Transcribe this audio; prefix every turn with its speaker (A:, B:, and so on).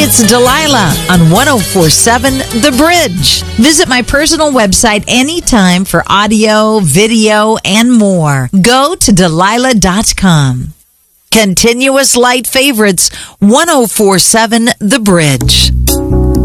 A: it's Delilah on 1047 The Bridge. Visit my personal website anytime for audio, video, and more. Go to Delilah.com. Continuous light favorites, 1047 The Bridge.